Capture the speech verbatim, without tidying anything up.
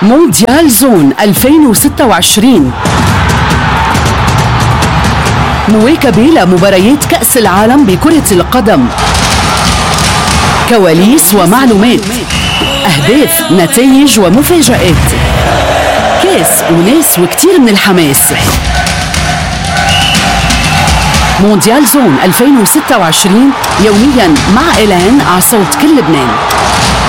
مونديال زون ألفين وستة وعشرين، مواكبة لمباريات كأس العالم بكرة القدم، كواليس ومعلومات، أهداف، نتائج ومفاجآت، كاس وناس وكتير من الحماس. مونديال زون ألفين وستة وعشرين يوميا مع إيلان على صوت كل لبنان.